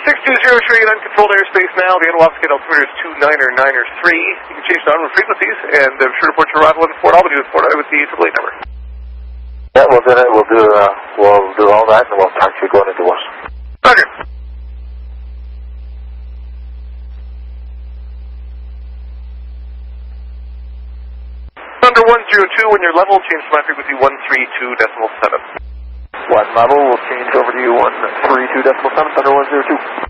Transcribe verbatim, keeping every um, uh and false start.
six two zero three in uncontrolled airspace now. The N W A P S altimeter is two niner niner three. You can change downwind frequencies, and I'm sure to report your arrival in Fort Albany with Fort with the triple eight number. Yeah, we'll do it. We'll do, uh, we'll do all that, and we'll talk to you going into West. Roger. Thunder one zero two, when you're level, change to my frequency one three two decimal seven. One level, we'll change over to you one three two decimal seven, Thunder one zero two.